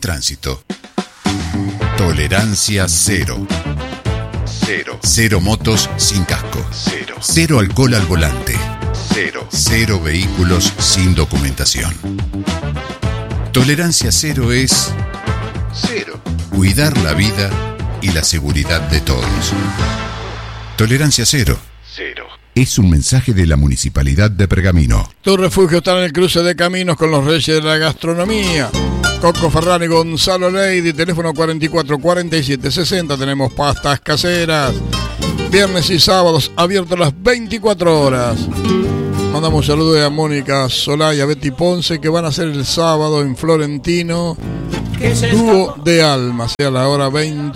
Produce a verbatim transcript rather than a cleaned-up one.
tránsito. Tolerancia cero. Cero. Cero motos sin casco. Cero. Cero alcohol al volante. Cero. Cero vehículos sin documentación. Tolerancia cero es cero. Cuidar la vida y la seguridad de todos. Tolerancia cero. Cero. Es un mensaje de la Municipalidad de Pergamino. Tu refugio está en el cruce de caminos con los reyes de la gastronomía. Coco Ferrari, Gonzalo Lady, teléfono cuarenta y cuatro cuarenta y siete sesenta. Tenemos pastas caseras. Viernes y sábados abiertos las veinticuatro horas. Mandamos un saludo a Mónica Solá y a Betty Ponce, que van a hacer el sábado en Florentino Dúo de Almas, a la hora veinte